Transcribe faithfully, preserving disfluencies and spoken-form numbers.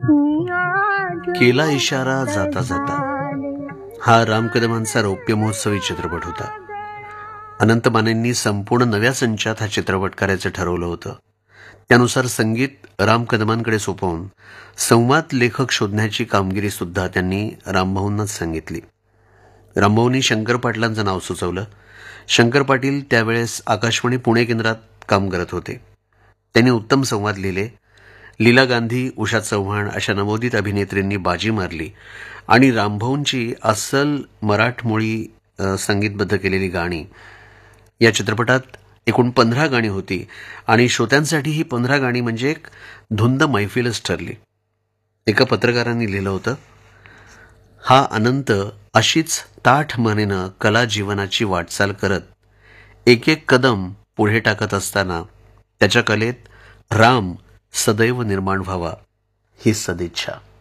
केला इशारा जाता जाता हा राम कदमांचा रौप्य महोत्सवी चित्रपट होता. अनंत मानेंनी संपूर्ण नव्या संचात हा चित्रपट करायचं ठरवलं होतं. त्यानुसार संगीत राम कदमांकडे सोपवून संवाद लेखक शोधण्याची कामगिरी सुद्धा त्यांनी रामभाऊंनाच सांगितली. रामभाऊंनी शंकर पाटलांचं नाव सुचवलं. शंकर पाटील त्यावेळेस आकाशवाणी पुणे केंद्रात काम करत होते. त्यांनी उत्तम संवाद लिहिले. लीला गांधी, उषा चव्हाण अशा नवोदित अभिनेत्रींनी बाजी मारली आणि रामभाऊंची अस्सल मराठमोळी संगीतबद्ध केलेली गाणी. या चित्रपटात एकूण पंधरा गाणी होती आणि श्रोत्यांसाठी ही पंधरा गाणी म्हणजे एक धुंद मैफिलच ठरली. एका पत्रकारांनी लिहिलं होतं, हा अनंत अशीच ताठ मानेनं कला जीवनाची वाटचाल करत एक एक कदम पुढे टाकत असताना त्याच्या कलेत राम सदैव निर्माण व्हावा ही सदिच्छा.